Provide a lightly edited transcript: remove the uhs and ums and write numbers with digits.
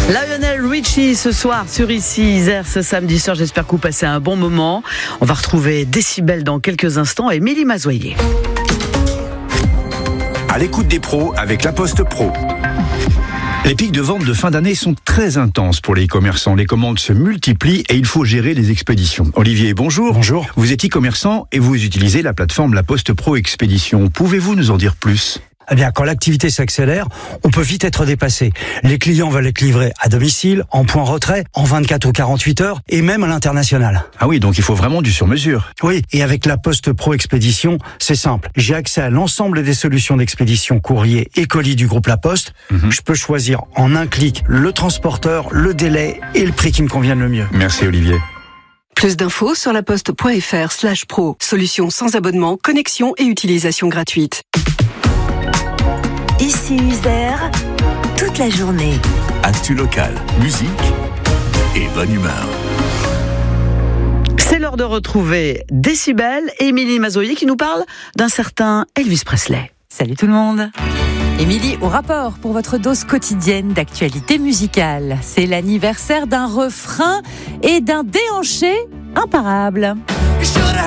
Lionel Richie ce soir sur Ici Isère ce samedi soir. J'espère que vous passez un bon moment. On va retrouver Décibel dans quelques instants et Émilie Mazoyer. À l'écoute des pros avec La Poste Pro. Les pics de vente de fin d'année sont très intenses pour les e-commerçants. Les commandes se multiplient et il faut gérer les expéditions. Olivier, bonjour. Bonjour. Vous êtes e-commerçant et vous utilisez la plateforme La Poste Pro Expédition. Pouvez-vous nous en dire plus ? Eh bien, quand l'activité s'accélère, on peut vite être dépassé. Les clients veulent être livrés à domicile, en point retrait, en 24 ou 48 heures, et même à l'international. Ah oui, donc il faut vraiment du sur-mesure. Oui, et avec la Poste Pro Expédition, c'est simple. J'ai accès à l'ensemble des solutions d'expédition courrier et colis du groupe La Poste. Je peux choisir en un clic le transporteur, le délai et le prix qui me convienne le mieux. Merci Olivier. Plus d'infos sur laposte.fr/pro. Solution sans abonnement, connexion et utilisation gratuite. Ici Isère, toute la journée. Actu locale, musique et bonne humeur. C'est l'heure de retrouver Décibel et Émilie Mazoyer qui nous parle d'un certain Elvis Presley. Salut tout le monde. Émilie au rapport pour votre dose quotidienne d'actualité musicale. C'est l'anniversaire d'un refrain et d'un déhanché imparable.